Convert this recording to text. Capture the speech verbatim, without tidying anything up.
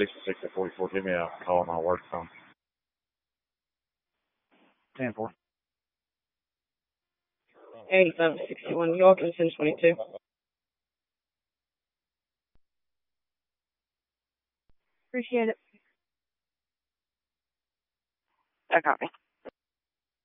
sixty-six at forty-four. Give me a call on my work phone. ten four. eighty-seven sixty-one York and ten twenty-two. Appreciate it. I copy.